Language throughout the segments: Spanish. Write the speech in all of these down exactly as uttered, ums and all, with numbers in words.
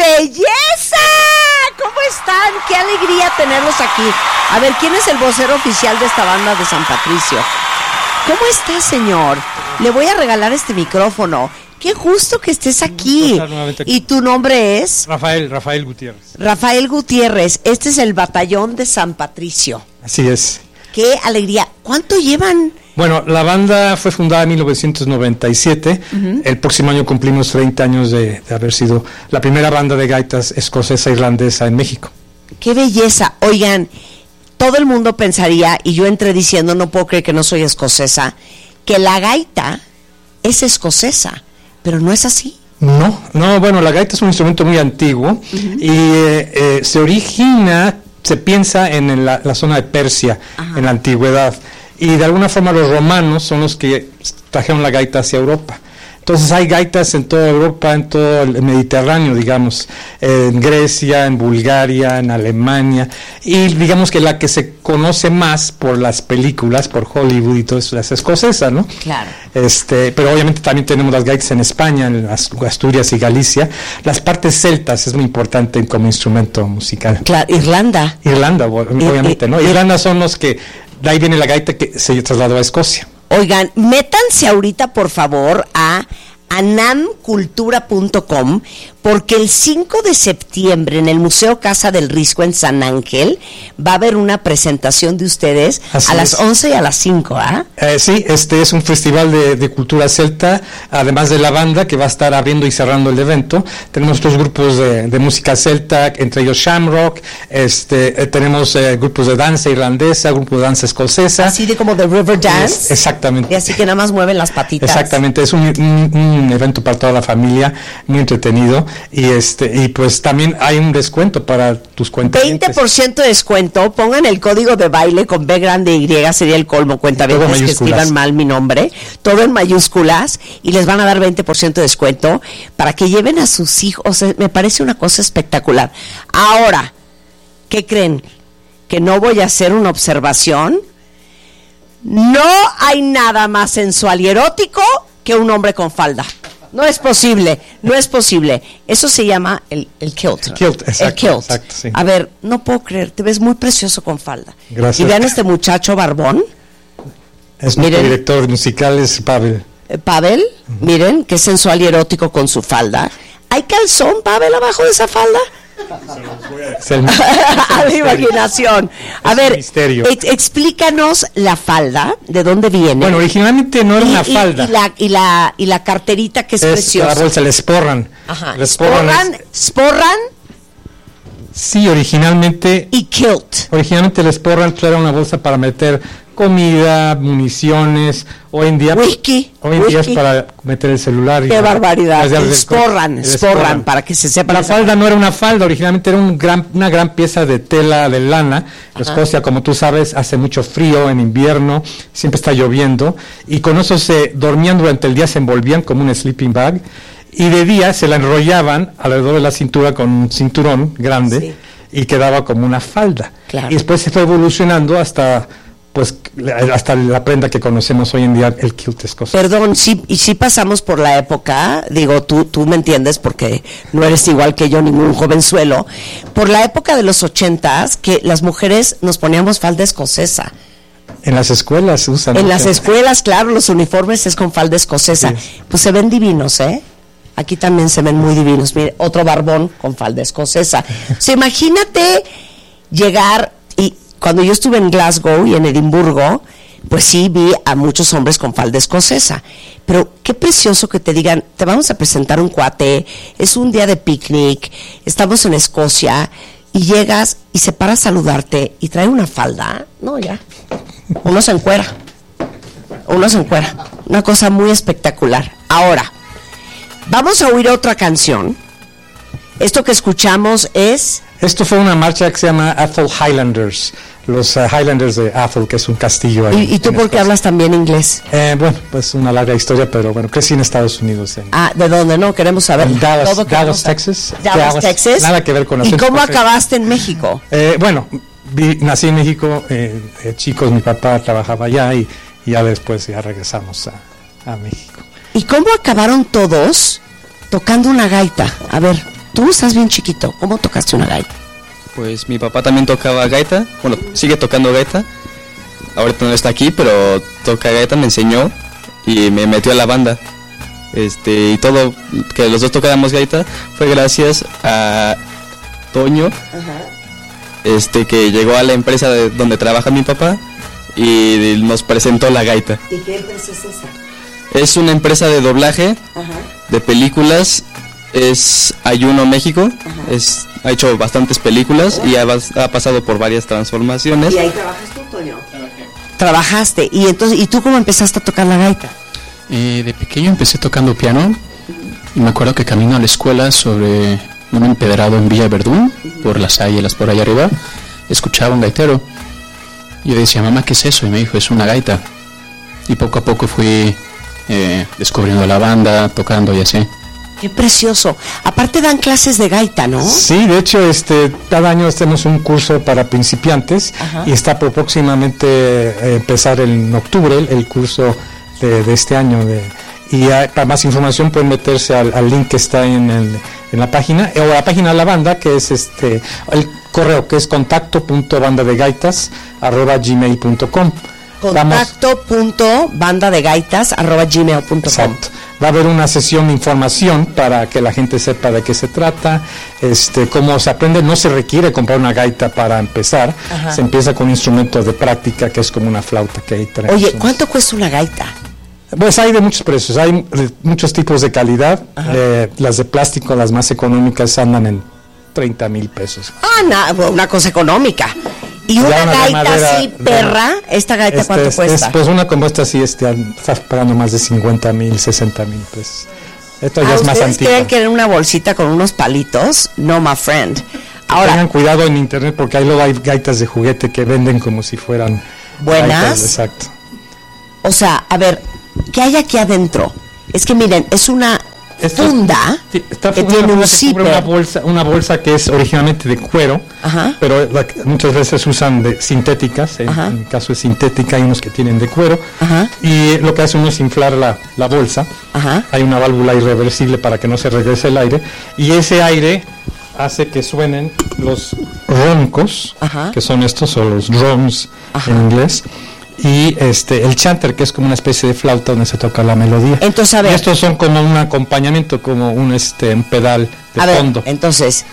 belleza! ¿Cómo están? ¡Qué alegría tenerlos aquí! A ver, ¿quién es el vocero oficial de esta banda de San Patricio? ¿Cómo está, señor? Le voy a regalar este micrófono. ¡Qué gusto que estés aquí! ¿Y tu nombre es? Rafael, Rafael Gutiérrez. Rafael Gutiérrez. Este es el batallón de San Patricio. Así es. ¡Qué alegría! ¿Cuánto llevan? Bueno, la banda fue fundada en mil novecientos noventa y siete. Uh-huh. El próximo año cumplimos treinta años de, de haber sido la primera banda de gaitas escocesa-irlandesa en México. ¡Qué belleza! Oigan, todo el mundo pensaría, y yo entré diciendo, no puedo creer que no soy escocesa, que la gaita es escocesa, pero no es así. No, no, bueno, la gaita es un instrumento muy antiguo. Uh-huh. y eh, eh, se origina, se piensa en la, la zona de Persia, ajá, en la antigüedad. Y de alguna forma los romanos son los que trajeron la gaita hacia Europa. Entonces hay gaitas en toda Europa, en todo el Mediterráneo, digamos, en Grecia, en Bulgaria, en Alemania, y digamos que la que se conoce más por las películas, por Hollywood y todo eso, es escocesa, ¿no? Claro. Este, pero obviamente también tenemos las gaitas en España, en Asturias y Galicia. Las partes celtas es muy importante como instrumento musical. Claro, Irlanda. Irlanda, obviamente, ¿no? Irlanda son los que, de ahí viene la gaita que se trasladó a Escocia. Oigan, métanse ahorita por favor a anam cultura punto com porque el cinco de septiembre en el Museo Casa del Risco en San Ángel va a haber una presentación de ustedes. Así a las es. once y a las cinco, ¿ah? ¿eh? Eh, sí, este es un festival de, de cultura celta, además de la banda que va a estar abriendo y cerrando el evento. Tenemos otros grupos de, de música celta, entre ellos Shamrock, este, eh, tenemos eh, grupos de danza irlandesa, grupos de danza escocesa. Así de como The River Dance. Es, exactamente. Y así que nada más mueven las patitas. Exactamente, es un, un, un evento para toda la familia, muy entretenido. Y este y pues también hay un descuento para tus cuentas. veinte por ciento de descuento, pongan el código de baile con B grande Y, sería el colmo, cuenta bien, que escriban mal mi nombre, todo en mayúsculas, y les van a dar veinte por ciento de descuento para que lleven a sus hijos. O sea, me parece una cosa espectacular. Ahora, ¿qué creen? ¿Que no voy a hacer una observación? No hay nada más sensual y erótico que un hombre con falda. No es posible, no es posible. Eso se llama el, el kilt. El kilt, exacto. El kilt. Exacto, sí. A ver, no puedo creer, te ves muy precioso con falda. Gracias. Y vean este muchacho barbón. Es nuestro director musical, es Pavel. Eh, Pavel, uh-huh. Miren, qué sensual y erótico con su falda. ¿Hay calzón, Pavel, abajo de esa falda? Se los voy a... a la imaginación. A es ver, ex, explícanos la falda, ¿de dónde viene? Bueno, originalmente no era y, una y, falda. Y la, y, la, y la carterita que es, es preciosa. La bolsa, el sporran. Ajá. El sporran, sporran, es... sporran. Sí, originalmente. Y kilt. Originalmente el sporran era una bolsa para meter comida, municiones. Hoy en día, whisky, hoy en whisky. día es para meter el celular. Qué y barbaridad. El sporran, el sporran, para que se sepa. La falda no era una falda, originalmente era un gran, una gran pieza de tela de lana. En Escocia, como tú sabes, hace mucho frío en invierno, siempre está lloviendo, y con eso se dormían durante el día, se envolvían como un sleeping bag, y de día se la enrollaban alrededor de la cintura con un cinturón grande, sí, y quedaba como una falda. Claro. Y después se fue evolucionando hasta... pues hasta la prenda que conocemos hoy en día, el kilt escocés. Perdón, sí, y sí pasamos por la época, digo, tú tú me entiendes porque no eres igual que yo, ningún jovenzuelo, por la época de los ochentas, que las mujeres nos poníamos falda escocesa. En las escuelas usan. En las escuelas, claro, los uniformes es con falda escocesa. Sí. Pues se ven divinos, ¿eh? Aquí también se ven muy divinos. Mire, otro barbón con falda escocesa. O sea, imagínate llegar y... Cuando yo estuve en Glasgow y en Edimburgo, pues sí vi a muchos hombres con falda escocesa. Pero qué precioso que te digan, te vamos a presentar un cuate, es un día de picnic, estamos en Escocia, y llegas y se para a saludarte y trae una falda. No, ya. Uno se encuera. Uno se encuera. Una cosa muy espectacular. Ahora, vamos a oír otra canción. Esto que escuchamos es... Esto fue una marcha que se llama Atholl Highlanders, los uh, Highlanders de Atholl, que es un castillo ahí. ¿Y, y tú por qué hablas también inglés? Eh, bueno, pues una larga historia, pero bueno, crecí en Estados Unidos. En, ah, ¿de dónde? No, queremos saber. En Dallas, Todo Dallas, Texas. Dallas, Dallas, Texas. Nada que ver con ¿Y cómo acabaste en México? Eh, bueno, vi, nací en México, eh, eh, chicos, mi papá trabajaba allá y, y ya después ya regresamos a, a México. ¿Y cómo acabaron todos tocando una gaita? A ver, tú estás bien chiquito, ¿cómo tocaste una gaita? Pues mi papá también tocaba gaita, bueno, sigue tocando gaita. Ahorita no está aquí, pero toca gaita, me enseñó y me metió a la banda. Este, y todo, que los dos tocáramos gaita, fue gracias a Toño, ajá, este, que llegó a la empresa de donde trabaja mi papá y nos presentó la gaita. ¿Y qué empresa es esa? Es una empresa de doblaje, ajá, de películas, es Ayuno México, es, ha hecho bastantes películas, oh, y ha, ha pasado por varias transformaciones. ¿Y ahí trabajas tú, Toño? Trabajaste, y entonces, ¿y tú cómo empezaste a tocar la gaita? Eh, de pequeño empecé tocando piano, y me acuerdo que camino a la escuela sobre un empedrado en Villa Verdún, uh-huh, por las águilas por allá arriba, escuchaba un gaitero. Yo decía, mamá, ¿qué es eso? Y me dijo, es una gaita. Y poco a poco fui eh, descubriendo la banda, tocando y así. ¡Qué precioso! Aparte dan clases de gaita, ¿no? Sí, de hecho, este, cada año tenemos un curso para principiantes, ajá, y está por próximamente eh, empezar en octubre el, el curso de, de este año. De, y hay, para más información pueden meterse al, al link que está en, el, en la página, o la página de la banda, que es este el correo, que es contacto punto banda de gaitas arroba gmail punto com. contacto punto banda de gaitas arroba gmail punto com. Exacto. Va a haber una sesión de información para que la gente sepa de qué se trata, este, cómo se aprende. No se requiere comprar una gaita para empezar, ajá, se empieza con instrumentos de práctica, que es como una flauta que hay tres. Oye, ¿cuánto cuesta una gaita? Pues hay de muchos precios, hay de muchos tipos de calidad, eh, las de plástico, las más económicas andan en treinta mil pesos. Ah, na, una cosa económica. Y una, una gaita madera, así, perra, de, ¿esta gaita este cuánto es, cuesta? Es, pues una como esta sí, este, estás pagando más de cincuenta mil, sesenta mil pesos. Esto ya es más antigua. ¿Ustedes creen que en una bolsita con unos palitos? No, my friend. Ahora, tengan cuidado en internet porque ahí luego hay gaitas de juguete que venden como si fueran buenas. Gaitas, exacto. O sea, a ver, ¿qué hay aquí adentro? Es que miren, es una Esto funda es, está que tiene un zipper. Una bolsa, una bolsa que es originalmente de cuero, ajá, pero la, muchas veces usan de sintéticas, en, en el caso de sintética hay unos que tienen de cuero, ajá, y lo que hace uno es inflar la, la bolsa, ajá, hay una válvula irreversible para que no se regrese el aire, y ese aire hace que suenen los roncos, ajá, que son estos, o los drums, ajá, en inglés, y este el chanter, que es como una especie de flauta donde se toca la melodía. Entonces, a ver, y estos son como un acompañamiento, como un este un pedal de a fondo. Ver, entonces,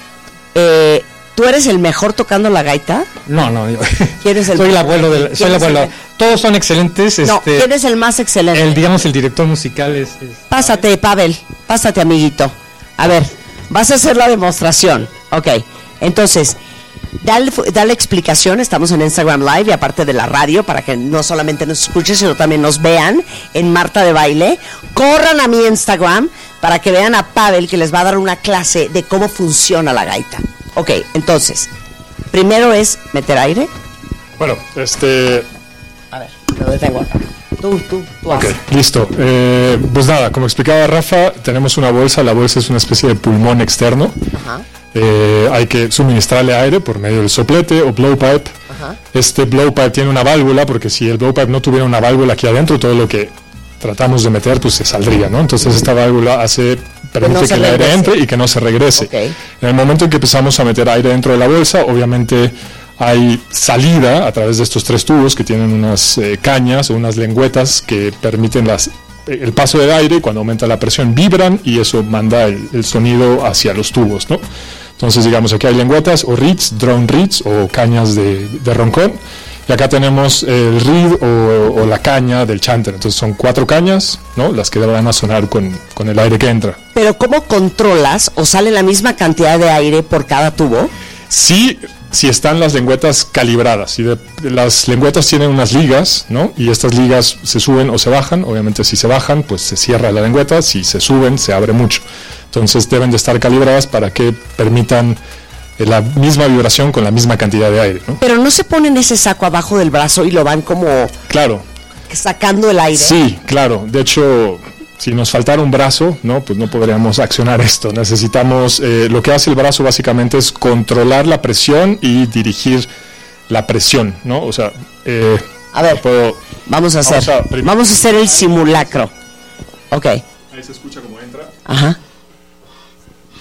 eh, ¿tú eres el mejor tocando la gaita? No, no, yo ¿Quién es el soy el abuelo del, soy el abuelo. El... Todos son excelentes. No, este, ¿quién es el más excelente? El, digamos, el director musical es, es... Pásate, Pavel, pásate, amiguito. A ver, vas a hacer la demostración. Ok, entonces, Dale, dale explicación, estamos en Instagram Live y aparte de la radio para que no solamente nos escuchen sino también nos vean en Marta de Baile. Corran a mi Instagram para que vean a Pavel, que les va a dar una clase de cómo funciona la gaita. Ok, entonces, primero es meter aire. Bueno, este... A ver, lo detengo acá. Tú, tú, tú Ok, haces. Listo. Eh, pues nada, como explicaba Rafa, tenemos una bolsa, la bolsa es una especie de pulmón externo. Ajá. Eh, hay que suministrarle aire por medio del soplete o blowpipe. Ajá. Este blowpipe tiene una válvula, porque si el blowpipe no tuviera una válvula aquí adentro, todo lo que tratamos de meter pues se saldría, ¿no? Entonces esta válvula hace permite que, no que el aire entre y que no se regrese. Okay. En el momento en que empezamos a meter aire dentro de la bolsa, obviamente hay salida a través de estos tres tubos que tienen unas eh, cañas o unas lengüetas que permiten las el paso del aire, y cuando aumenta la presión vibran y eso manda el, el sonido hacia los tubos, ¿no? Entonces, digamos, aquí hay lengüetas o reeds, drone reeds o cañas de, de roncón, y acá tenemos el reed o, o la caña del chanter. Entonces son cuatro cañas, ¿no? Las que van a sonar con, con el aire que entra. Pero ¿cómo controlas o sale la misma cantidad de aire por cada tubo? Sí, si están las lengüetas calibradas. Y de, las lengüetas tienen unas ligas, ¿no? Y estas ligas se suben o se bajan. Obviamente si se bajan, pues se cierra la lengüeta. Si se suben, se abre mucho. Entonces deben de estar calibradas para que permitan la misma vibración con la misma cantidad de aire, ¿no? Pero no se ponen ese saco abajo del brazo y lo van como... Claro. Sacando el aire. Sí, claro. De hecho, si nos faltara un brazo, no, pues no podríamos accionar esto. Necesitamos, eh, lo que hace el brazo básicamente es controlar la presión y dirigir la presión, ¿no? O sea, eh, a ver, puedo, vamos a hacer, vamos a, vamos a hacer el simulacro. Ok. Ahí se escucha cómo entra. Ajá.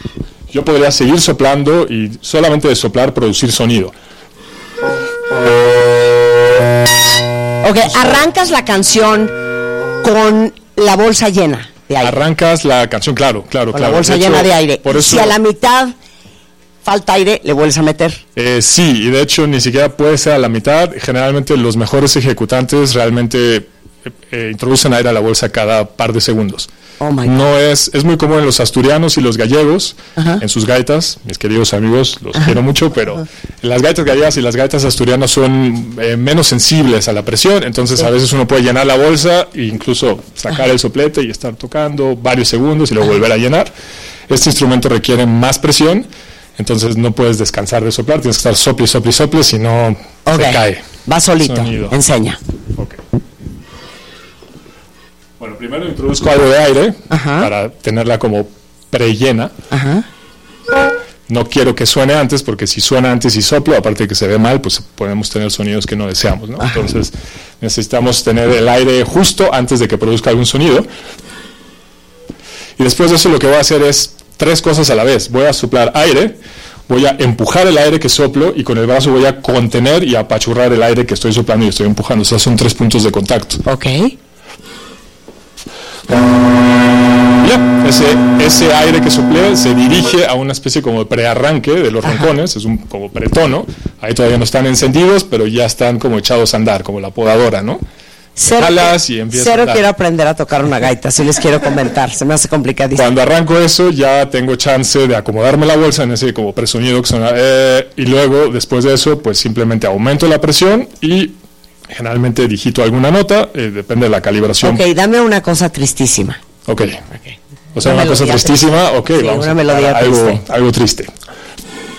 yo podría seguir soplando y solamente de soplar producir sonido. Ok, arrancas la canción con la bolsa llena de aire. Arrancas la canción, claro, claro, con claro. la bolsa De hecho, llena de aire. Por Y eso, si a la mitad falta aire, le vuelves a meter. eh, sí, y de hecho ni siquiera puede ser a la mitad. Generalmente los mejores ejecutantes realmente eh, eh, introducen aire a la bolsa cada par de segundos. Oh my God. No es, es muy común en los asturianos y los gallegos, Ajá. en sus gaitas, mis queridos amigos, los Ajá. quiero mucho, pero Ajá. las gaitas gallegas y las gaitas asturianas son eh, menos sensibles a la presión, entonces Sí. a veces uno puede llenar la bolsa e incluso sacar Ajá. el soplete y estar tocando varios segundos y luego Ajá. volver a llenar. Este instrumento requiere más presión, entonces no puedes descansar de soplar, tienes que estar sople, sople, sople, si no Okay. se cae. Va solito, Sonido. enseña. Okay. Bueno, primero introduzco algo de aire Ajá. para tenerla como prellena. Ajá. No quiero que suene antes, porque si suena antes y soplo, aparte de que se ve mal, pues podemos tener sonidos que no deseamos, ¿no? Ajá. Entonces necesitamos tener el aire justo antes de que produzca algún sonido. Y después de eso lo que voy a hacer es tres cosas a la vez. Voy a soplar aire, voy a empujar el aire que soplo y con el brazo voy a contener y apachurrar el aire que estoy soplando y estoy empujando. O sea, son tres puntos de contacto. Ok. Ya, ese, ese aire que soplé se dirige a una especie como de prearranque de los Ajá. roncones, es un como pretono, ahí todavía no están encendidos, pero ya están como echados a andar, como la podadora, ¿no? Cero, Jalas y empiezas a cero andar. quiero aprender a tocar una gaita, si les quiero comentar, se me hace complicadísimo. Cuando arranco eso ya tengo chance de acomodarme la bolsa en ese como presonido que suena, eh, y luego después de eso pues simplemente aumento la presión y generalmente digito alguna nota, eh, depende de la calibración. Ok, dame una cosa tristísima. Ok. O sea, Una una cosa melodía tristísima, ok, Sí, vamos una a melodía tocar algo, triste. algo triste.